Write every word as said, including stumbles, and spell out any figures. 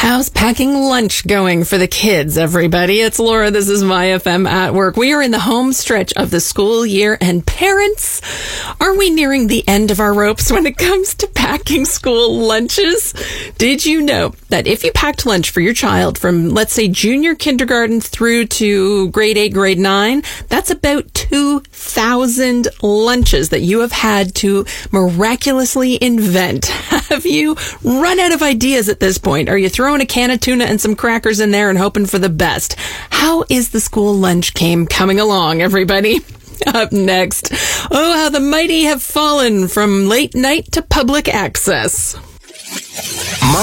How's packing lunch going for the kids, everybody? It's Laura. This is My F M at Work. We are in the home stretch of the school year, and parents, are we nearing the end of our ropes when it comes to packing school lunches? Did you know that if you packed lunch for your child from, let's say, junior kindergarten through to grade eight, grade nine, that's about two thousand lunches that you have had to miraculously invent. Have you run out of ideas at this point? Are you throwing a can of tuna and some crackers in there and hoping for the best? How is the school lunch game coming along, everybody? Up next, oh, how the mighty have fallen from late night to public access. My